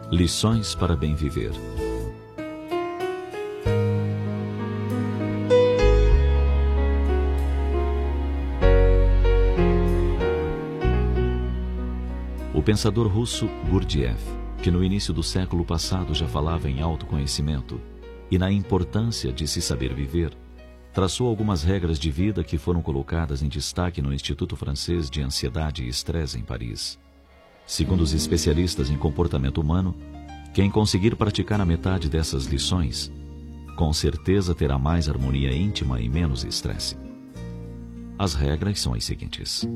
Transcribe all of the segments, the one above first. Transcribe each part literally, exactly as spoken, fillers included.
Lições para bem viver. O pensador russo Gurdjieff, que no início do século passado já falava em autoconhecimento e na importância de se saber viver, traçou algumas regras de vida que foram colocadas em destaque no Instituto Francês de Ansiedade e Estresse em Paris. Segundo os especialistas em comportamento humano, quem conseguir praticar a metade dessas lições, com certeza terá mais harmonia íntima e menos estresse. As regras são as seguintes.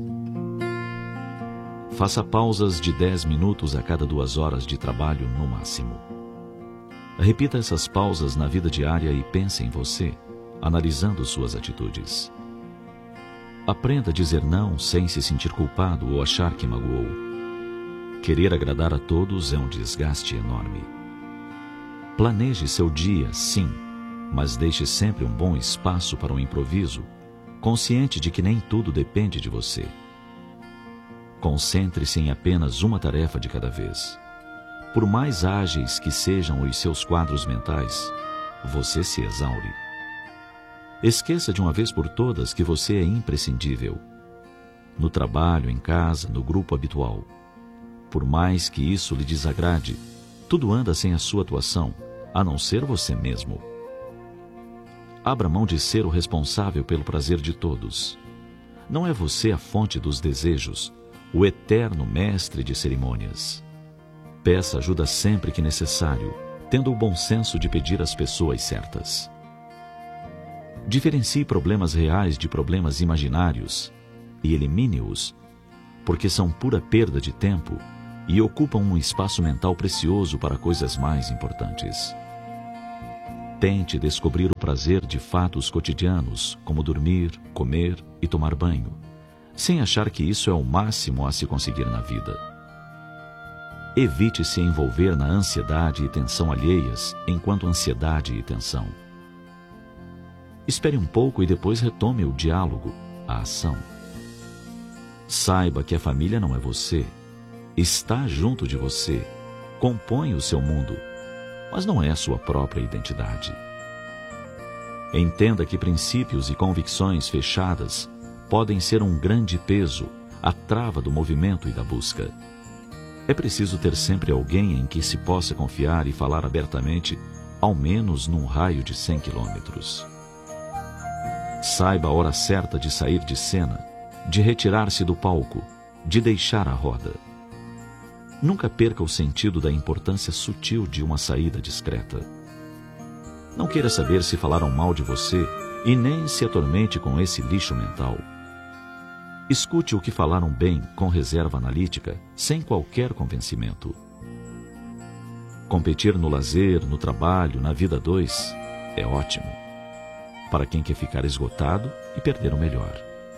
Faça pausas de dez minutos a cada duas horas de trabalho no máximo. Repita essas pausas na vida diária e pense em você, analisando suas atitudes. Aprenda a dizer não sem se sentir culpado ou achar que magoou. Querer agradar a todos é um desgaste enorme. Planeje seu dia, sim, mas deixe sempre um bom espaço para o improviso, consciente de que nem tudo depende de você. Concentre-se em apenas uma tarefa de cada vez. Por mais ágeis que sejam os seus quadros mentais, você se exaure. Esqueça de uma vez por todas que você é imprescindível. No trabalho, em casa, no grupo habitual. Por mais que isso lhe desagrade, tudo anda sem a sua atuação, a não ser você mesmo. Abra mão de ser o responsável pelo prazer de todos. Não é você a fonte dos desejos, o eterno mestre de cerimônias. Peça ajuda sempre que necessário, tendo o bom senso de pedir às pessoas certas. Diferencie problemas reais de problemas imaginários e elimine-os, porque são pura perda de tempo e ocupam um espaço mental precioso para coisas mais importantes. Tente descobrir o prazer de fatos cotidianos, como dormir, comer e tomar banho, sem achar que isso é o máximo a se conseguir na vida. Evite se envolver na ansiedade e tensão alheias, enquanto ansiedade e tensão. Espere um pouco e depois retome o diálogo, a ação. Saiba que a família não é você. Está junto de você, compõe o seu mundo, mas não é a sua própria identidade. Entenda que princípios e convicções fechadas podem ser um grande peso, a trava do movimento e da busca. É preciso ter sempre alguém em que se possa confiar e falar abertamente, ao menos num raio de cem quilômetros. Saiba a hora certa de sair de cena, de retirar-se do palco, de deixar a roda. Nunca perca o sentido da importância sutil de uma saída discreta. Não queira saber se falaram mal de você e nem se atormente com esse lixo mental. Escute o que falaram bem com reserva analítica, sem qualquer convencimento. Competir no lazer, no trabalho, na vida a dois é ótimo, para quem quer ficar esgotado e perder o melhor.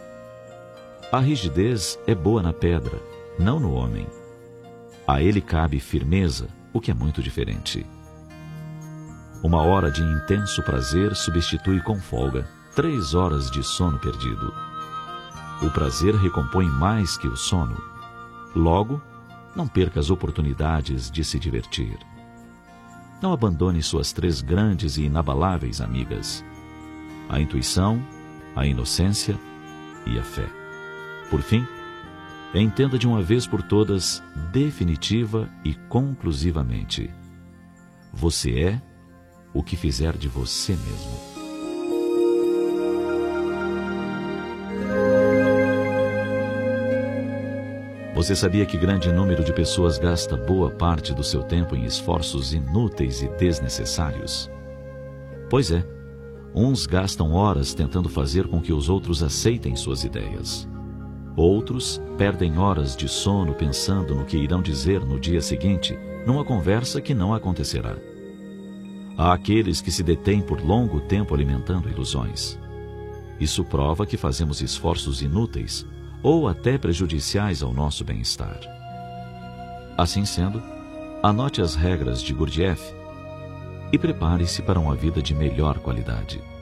A rigidez é boa na pedra, não no homem. A ele cabe firmeza, o que é muito diferente. Uma hora de intenso prazer substitui com folga três horas de sono perdido. O prazer recompõe mais que o sono. Logo, não perca as oportunidades de se divertir. Não abandone suas três grandes e inabaláveis amigas: a intuição, a inocência e a fé. Por fim, entenda de uma vez por todas, definitiva e conclusivamente: você é o que fizer de você mesmo. Você sabia que grande número de pessoas gasta boa parte do seu tempo em esforços inúteis e desnecessários? Pois é, uns gastam horas tentando fazer com que os outros aceitem suas ideias. Outros perdem horas de sono pensando no que irão dizer no dia seguinte, numa conversa que não acontecerá. Há aqueles que se detêm por longo tempo alimentando ilusões. Isso prova que fazemos esforços inúteis ou até prejudiciais ao nosso bem-estar. Assim sendo, anote as regras de Gurdjieff e prepare-se para uma vida de melhor qualidade.